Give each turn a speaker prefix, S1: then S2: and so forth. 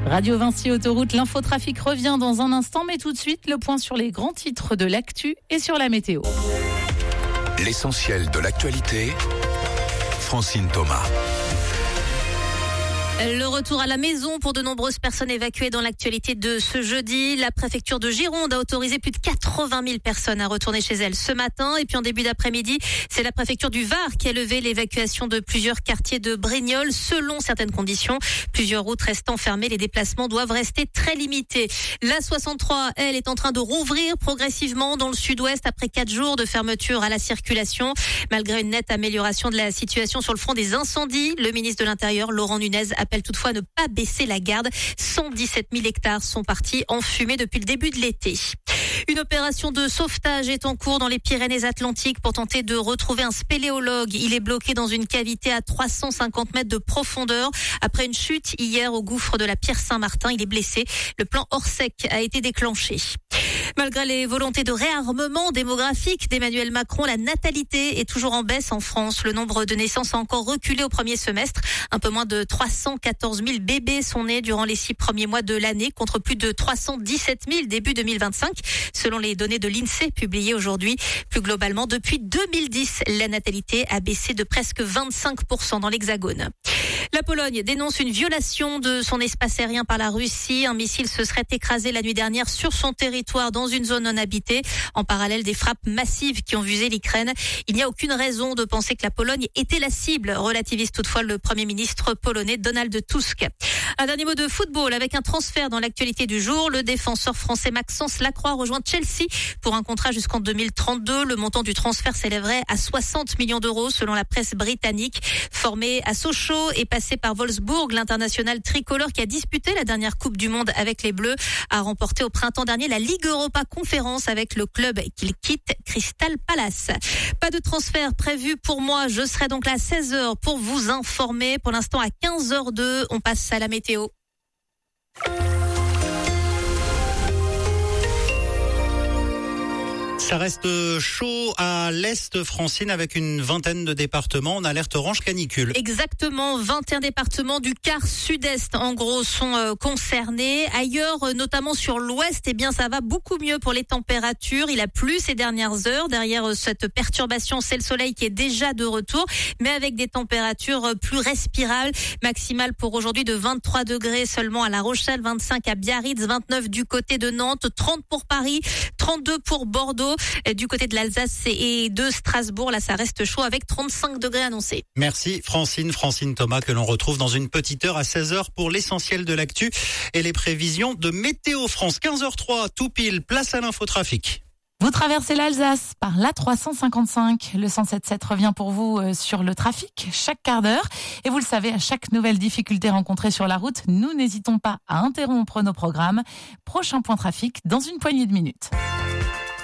S1: Radio Vinci Autoroute, l'infotrafic revient dans un instant, mais tout de suite, le point sur les grands titres de l'actu et sur la météo.
S2: L'essentiel de l'actualité, Francine Thomas.
S3: Le retour à la maison pour de nombreuses personnes évacuées dans l'actualité de ce jeudi. La préfecture de Gironde a autorisé plus de 80 000 personnes à retourner chez elles ce matin. Et puis en début d'après-midi, c'est la préfecture du Var qui a levé l'évacuation de plusieurs quartiers de Brignoles selon certaines conditions. Plusieurs routes restant fermées, les déplacements doivent rester très limités. La 63, elle, est en train de rouvrir progressivement dans le sud-ouest après 4 jours de fermeture à la circulation. Malgré une nette amélioration de la situation sur le front des incendies, le ministre de l'Intérieur, Laurent Nunez, appelle toutefois à ne pas baisser la garde. 117 000 hectares sont partis en fumée depuis le début de l'été. Une opération de sauvetage est en cours dans les Pyrénées-Atlantiques pour tenter de retrouver un spéléologue. Il est bloqué dans une cavité à 350 mètres de profondeur. Après une chute hier au gouffre de la Pierre Saint-Martin, il est blessé. Le plan Orsec a été déclenché. Malgré les volontés de réarmement démographique d'Emmanuel Macron, la natalité est toujours en baisse en France. Le nombre de naissances a encore reculé au premier semestre. Un peu moins de 314 000 bébés sont nés durant les 6 premiers mois de l'année, contre plus de 317 000 début 2025, selon les données de l'INSEE publiées aujourd'hui. Plus globalement, depuis 2010, la natalité a baissé de presque 25% dans l'Hexagone. La Pologne dénonce une violation de son espace aérien par la Russie. Un missile se serait écrasé la nuit dernière sur son territoire dans une zone non habitée, en parallèle des frappes massives qui ont visé l'Ukraine. Il n'y a aucune raison de penser que la Pologne était la cible, relativise toutefois le Premier ministre polonais Donald Tusk. Un dernier mot de football avec un transfert dans l'actualité du jour. Le défenseur français Maxence Lacroix rejoint Chelsea pour un contrat jusqu'en 2032. Le montant du transfert s'élèverait à 60 millions d'euros selon la presse britannique. Formé à Sochaux et passé par Wolfsburg, l'international tricolore qui a disputé la dernière Coupe du Monde avec les Bleus a remporté au printemps dernier la Ligue Europa Conférence avec le club qu'il quitte, Crystal Palace. Pas de transfert prévu pour moi. Je serai donc là à 16h pour vous informer. Pour l'instant à 15h02, on passe à la météo.
S4: Ça reste chaud à l'est, Francine, avec une vingtaine de départements en alerte orange canicule.
S3: Exactement, 21 départements du quart sud-est, en gros, sont concernés. Ailleurs, notamment sur l'ouest, eh bien, ça va beaucoup mieux pour les températures. Il a plu ces dernières heures. Derrière cette perturbation, c'est le soleil qui est déjà de retour, mais avec des températures plus respirables. Maximales pour aujourd'hui de 23 degrés seulement à La Rochelle, 25 à Biarritz, 29 du côté de Nantes, 30 pour Paris, 32 pour Bordeaux. Du côté de l'Alsace et de Strasbourg, là, ça reste chaud avec 35 degrés annoncés.
S4: Merci Francine Thomas, que l'on retrouve dans une petite heure à 16h pour l'essentiel de l'actu et les prévisions de Météo France. 15h03, tout pile, place à l'infotrafic.
S1: Vous traversez l'Alsace par l'A355. Le 107.7 revient pour vous sur le trafic chaque quart d'heure. Et vous le savez, à chaque nouvelle difficulté rencontrée sur la route, nous n'hésitons pas à interrompre nos programmes. Prochain point trafic dans une poignée de minutes.